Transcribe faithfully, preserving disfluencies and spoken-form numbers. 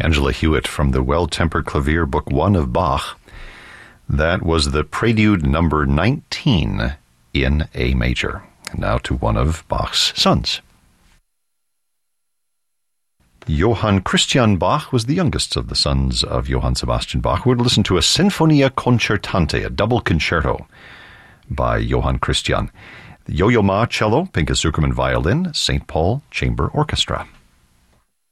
Angela Hewitt from the Well-Tempered Clavier, Book One of Bach. That was the Prelude number nineteen in A major. And now to one of Bach's sons. Johann Christian Bach was the youngest of the sons of Johann Sebastian Bach. We're going to listen to a Sinfonia Concertante, a double concerto by Johann Christian. Yo-Yo Ma cello, Pinchas Zukerman violin, Saint Paul Chamber Orchestra.